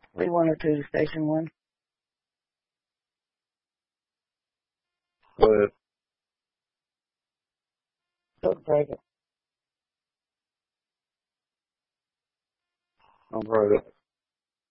3-102 Station 1. Go ahead. Go break it. I'm right up.